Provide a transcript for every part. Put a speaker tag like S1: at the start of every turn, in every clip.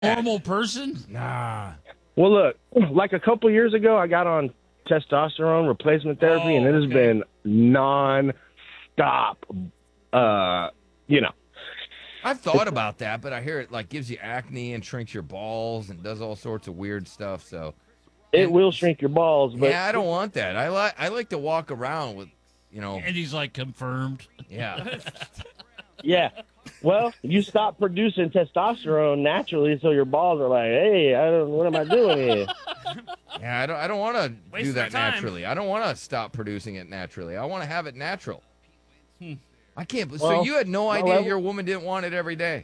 S1: Normal person?
S2: Nah.
S3: Well, look, like a couple years ago, I got on testosterone replacement therapy, and it has been non-stop.
S2: I've thought about that, but I hear it like gives you acne and shrinks your balls and does all sorts of weird stuff. So
S3: It will shrink your balls, but
S2: yeah, I don't want that. I like to walk around with,
S1: And he's like confirmed.
S2: yeah.
S3: yeah. Well, you stop producing testosterone naturally, so your balls are like, hey, what am I doing here?
S2: Yeah, I don't want to do
S4: Wasting
S2: that
S4: their time.
S2: naturally. I don't want to stop producing it naturally. I want to have it natural. I can't. So
S3: Well,
S2: you had no idea
S3: well,
S2: your woman didn't want it every day?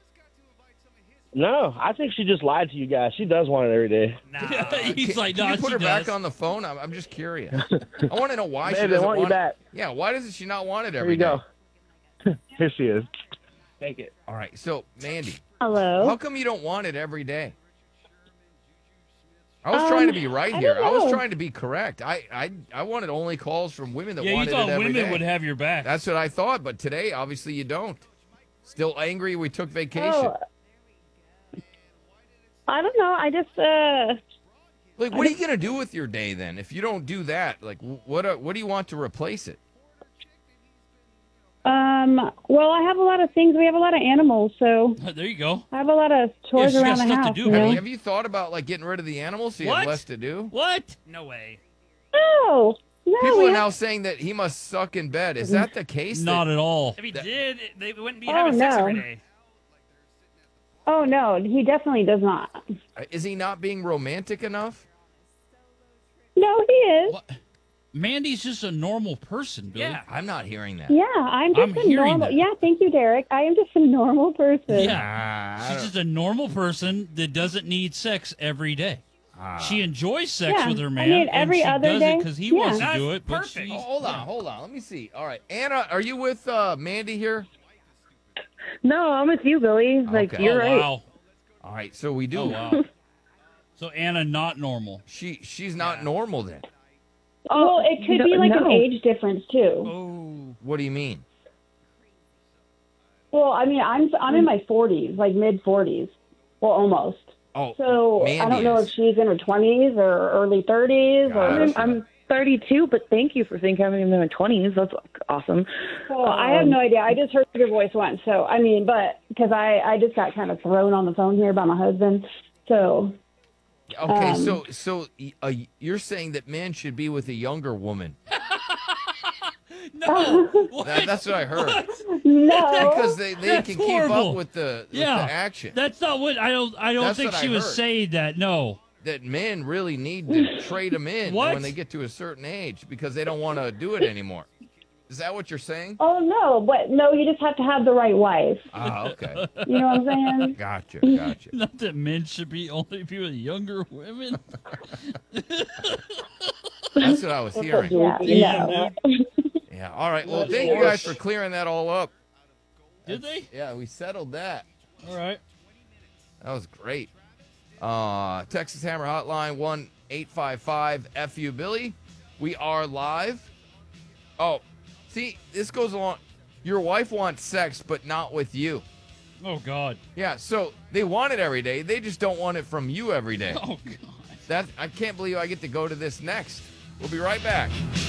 S3: No, I think she just lied to you guys. She does want it every day.
S4: Nah.
S1: He's like,
S2: Can
S1: no,
S2: you put
S1: she
S2: her back
S1: does.
S2: on the phone? I'm just curious. I want to know why she
S3: Babe, they
S2: doesn't
S3: want you back.
S2: Yeah, why doesn't she not want it
S3: Here
S2: every
S3: you
S2: day?
S3: go. Here she is. Take it.
S2: All right, so Mandy,
S5: Hello.
S2: how come you don't want it every day? I was trying to be right here. I was
S5: know.
S2: trying to be correct. I wanted only calls from women that
S1: Yeah, you
S2: wanted
S1: thought
S2: it every
S1: women
S2: day.
S1: would have your back.
S2: That's what I thought, but today, obviously, you don't. Still angry we took vacation.
S5: Oh, I don't know. I just
S2: Like, what are you going to do with your day then? If you don't do that, like, what do you want to replace it?
S5: well, I have a lot of things. We have a lot of animals, so
S1: There you go.
S5: I have a lot of chores
S1: Yeah, she got
S5: around the
S1: stuff to
S5: house.
S1: do,
S5: you know?
S2: Have you thought about, like, getting rid of the animals so you have
S1: What?
S2: less to do?
S1: What?
S4: No way.
S5: No,
S2: People
S5: we
S2: are
S5: have-
S2: now saying that he must suck in bed. Is that the case?
S1: Not at all.
S4: If he
S2: That-
S4: did, they wouldn't be
S5: Oh,
S4: having sex
S5: no.
S4: every day.
S5: Oh no, he definitely does not.
S2: Is he not being romantic enough?
S5: No, he is.
S1: What? Mandy's just a normal person, Billy.
S4: Yeah.
S2: I'm not hearing that.
S5: Yeah, I'm just
S1: I'm
S5: a
S1: hearing
S5: normal.
S1: that.
S5: Yeah, thank you, Derek. I am just a normal person.
S1: Yeah.
S2: I
S1: She's
S2: don't-
S1: just a normal person that doesn't need sex every day. She enjoys sex
S5: Yeah,
S1: with her
S5: I
S1: man,
S5: mean, every
S1: and she
S5: other
S1: does
S5: day.
S1: it because he
S5: Yeah.
S1: wants to
S4: That's
S1: do it. But
S4: perfect.
S1: she's-
S2: Hold on. Let me see. All right, Anna, are you with Mandy here?
S6: No, I'm with you, Billy. Like,
S2: Okay.
S6: you're
S1: oh,
S6: right.
S1: wow.
S2: All right, so we do.
S1: Oh, wow. So Anna, not normal.
S2: She's not normal then.
S5: Well, it could be like an age difference too.
S4: Oh.
S2: What do you mean?
S5: Well, I mean, I'm in my 40s, like mid 40s. Well, almost.
S2: Oh,
S5: So I
S2: Mandy
S5: don't know
S2: is.
S5: if she's in her 20s or early 30s or.
S2: Gotcha.
S6: I'm 32, but thank you for thinking I'm in my 20s. That's awesome.
S5: Well, I have no idea. I just heard your voice once. So, I mean, but because I just got kind of thrown on the phone here by my husband. So,
S2: Okay, so you're saying that men should be with a younger woman?
S1: No. What?
S2: That's what I heard.
S5: no.
S2: Because they
S1: That's
S2: can
S1: horrible.
S2: keep up with the action.
S1: That's not what I don't
S2: That's
S1: think
S2: what
S1: she
S2: I
S1: was
S2: heard.
S1: saying that. No.
S2: That men really need to trade them in
S1: What?
S2: when they get to a certain age because they don't want to do it anymore. Is that what you're saying?
S5: Oh, no. But no, you just have to have the right wife.
S2: Ah, okay.
S5: You know what I'm saying?
S2: Gotcha.
S1: Not that men should only be with younger women.
S2: That's what I was hearing.
S5: Yeah. No.
S2: Yeah. All right. Well, thank you guys for clearing that all up.
S1: Did they?
S2: Yeah, we settled that.
S1: All right.
S2: That was great. Texas Hammer Hotline 1-855-FU Billy. We are live. Oh, see, this goes along. Your wife wants sex, but not with you.
S1: Oh God.
S2: Yeah, so they want it every day. They just don't want it from you every day.
S1: Oh God.
S2: I can't believe I get to go to this next. We'll be right back.